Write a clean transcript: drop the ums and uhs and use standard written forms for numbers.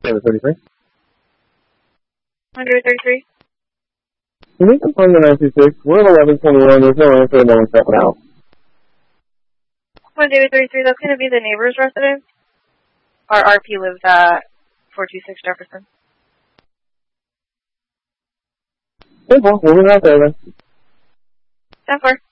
David 33. David 33. Can we confirm the 926? We're at 1121. There's no answer. No one's stepping out. David 33. That's going to be the neighbor's residence. Our RP lives at 426 Jefferson. Okay, well, we'll be right there then. 10-4.